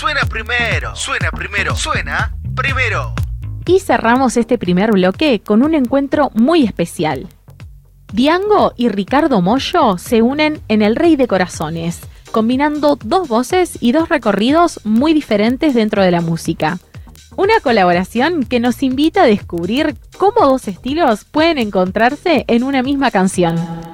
suena primero, suena primero, suena primero. Y cerramos este primer bloque con un encuentro muy especial. Diango y Ricardo Mollo se unen en El Rey de Corazones, combinando dos voces y dos recorridos muy diferentes dentro de la música. Una colaboración que nos invita a descubrir cómo dos estilos pueden encontrarse en una misma canción.